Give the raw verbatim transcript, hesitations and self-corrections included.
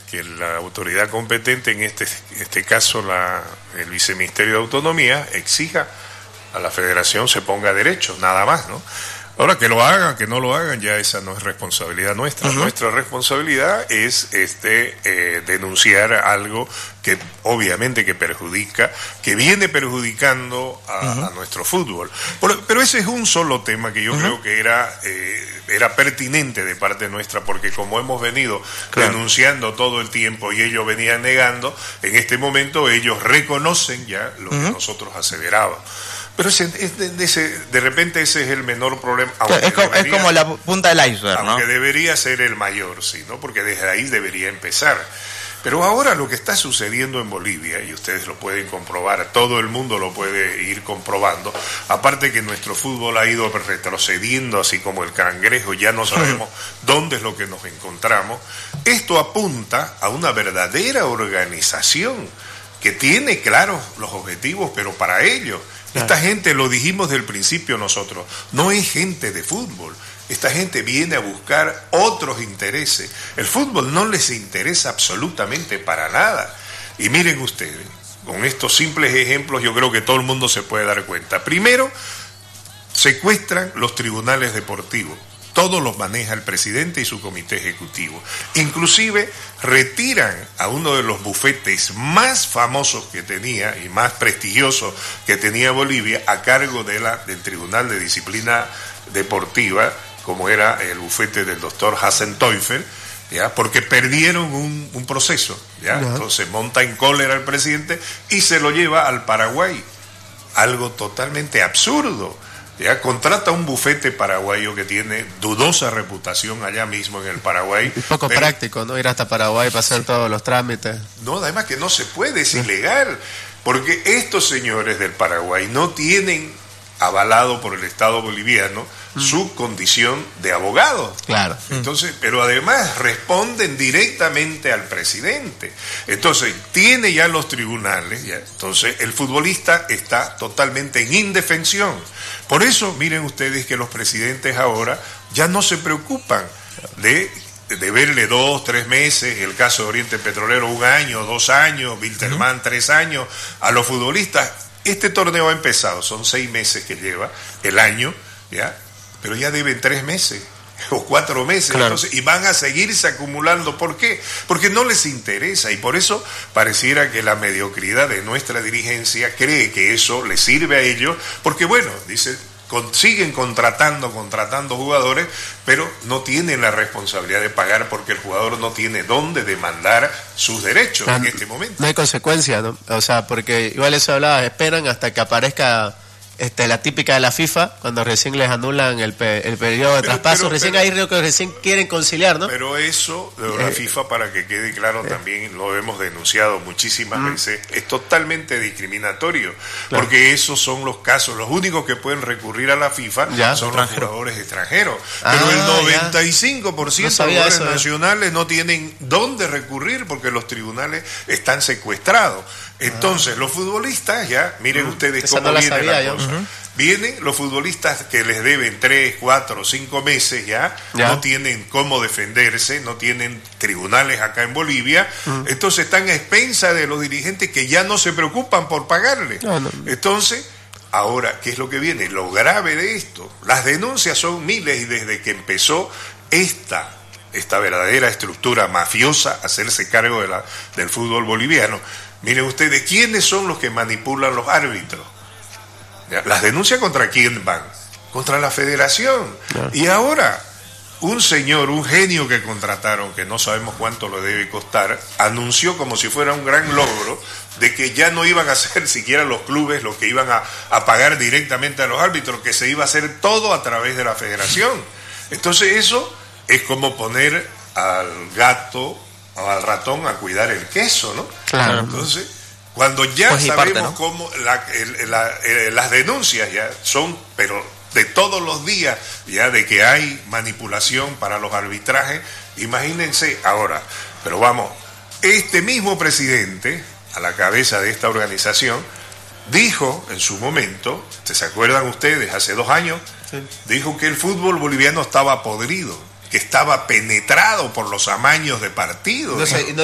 que la autoridad competente, en este, en este caso la, el Viceministerio de Autonomía, exija a la Federación se ponga a derecho, nada más, ¿no? Ahora, que lo hagan, que no lo hagan, ya esa no es responsabilidad nuestra. Uh-huh. Nuestra responsabilidad es este eh, denunciar algo que obviamente que perjudica, que viene perjudicando a, uh-huh. a nuestro fútbol. Pero, pero ese es un solo tema que yo uh-huh. creo que era eh, era pertinente de parte nuestra, porque como hemos venido claro. denunciando todo el tiempo y ellos venían negando, en este momento ellos reconocen ya lo uh-huh. que nosotros aseverábamos. Pero ese, de, ese, de repente ese es el menor problema. Es como, debería, es como la punta del iceberg, ¿no? Aunque debería ser el mayor, sí, ¿no? Porque desde ahí debería empezar. Pero ahora lo que está sucediendo en Bolivia, y ustedes lo pueden comprobar, todo el mundo lo puede ir comprobando, aparte que nuestro fútbol ha ido retrocediendo, así como el cangrejo, ya no sabemos dónde es lo que nos encontramos, esto apunta a una verdadera organización que tiene claros los objetivos, pero para ello... Esta gente, lo dijimos del principio nosotros, no es gente de fútbol. Esta gente viene a buscar otros intereses. El fútbol no les interesa absolutamente para nada. Y miren ustedes, con estos simples ejemplos yo creo que todo el mundo se puede dar cuenta. Primero, secuestran los tribunales deportivos. Todos los maneja el presidente y su comité ejecutivo. Inclusive retiran a uno de los bufetes más famosos que tenía y más prestigiosos que tenía Bolivia a cargo de la, del Tribunal de Disciplina Deportiva, como era el bufete del doctor Hassen Teufel, ¿ya? Porque perdieron un, un proceso. ¿ya? Uh-huh. Entonces monta en cólera al presidente y se lo lleva al Paraguay. Algo totalmente absurdo. Ya contrata un bufete paraguayo que tiene dudosa reputación allá mismo en el Paraguay. Es poco pero, práctico, ¿no? Ir hasta Paraguay para hacer sí. todos los trámites. No, además que no se puede, es sí. ilegal. Porque estos señores del Paraguay no tienen avalado por el Estado boliviano mm. su condición de abogados. Claro. Entonces, pero además responden directamente al presidente. Entonces, tiene ya los tribunales, ya. Entonces el futbolista está totalmente en indefensión. Por eso, miren ustedes que los presidentes ahora ya no se preocupan de, de verle dos, tres meses, el caso de Oriente Petrolero un año, dos años, Wilterman uh-huh. tres años, a los futbolistas. Este torneo ha empezado, son seis meses que lleva, el año, ya, pero ya deben tres meses o cuatro meses, claro. entonces, y van a seguirse acumulando. ¿Por qué? Porque no les interesa, y por eso pareciera que la mediocridad de nuestra dirigencia cree que eso les sirve a ellos, porque bueno, dice, con, siguen contratando, contratando jugadores, pero no tienen la responsabilidad de pagar porque el jugador no tiene dónde demandar sus derechos no, en este momento. No hay consecuencia, ¿no? O sea, porque igual eso hablaba, esperan hasta que aparezca este, la típica de la FIFA, cuando recién les anulan el, pe, el periodo de pero, traspaso, pero, recién pero, ahí creo que recién quieren conciliar, ¿no? Pero eso, de la eh, FIFA, para que quede claro, eh, también lo hemos denunciado muchísimas mm. veces, es totalmente discriminatorio, claro. porque esos son los casos, los únicos que pueden recurrir a la FIFA ya, son extranjero. Los jugadores extranjeros, ah, pero el noventa y cinco por ciento no de los jugadores eso, nacionales eh. no tienen dónde recurrir porque los tribunales están secuestrados. Entonces, ah. los futbolistas, ya, miren uh, ustedes cómo no viene la, la cosa. Uh-huh. Vienen los futbolistas que les deben tres, cuatro, cinco meses, ya, ya, no tienen cómo defenderse, no tienen tribunales acá en Bolivia, uh-huh. entonces están a expensas de los dirigentes que ya no se preocupan por pagarle. No, no. Entonces, ahora, ¿qué es lo que viene? Lo grave de esto, las denuncias son miles y desde que empezó esta esta verdadera estructura mafiosa a hacerse cargo de la, del fútbol boliviano. Miren ustedes, ¿quiénes son los que manipulan los árbitros? Las denuncias contra quién van, contra la federación. Claro. Y ahora, un señor, un genio que contrataron, que no sabemos cuánto lo debe costar, anunció como si fuera un gran logro de que ya no iban a hacer siquiera los clubes lo que iban a, a pagar directamente a los árbitros, que se iba a hacer todo a través de la federación. Entonces eso es como poner al gato o al ratón a cuidar el queso, ¿no? Claro. Entonces, cuando ya pues sabemos parte, ¿no? cómo la, el, la, el, las denuncias ya son, pero de todos los días, ya de que hay manipulación para los arbitrajes, imagínense ahora. Pero vamos, este mismo presidente, a la cabeza de esta organización, dijo en su momento, ¿se acuerdan ustedes? Hace dos años, sí. dijo que el fútbol boliviano estaba podrido, que estaba penetrado por los amaños de partidos. No sé, no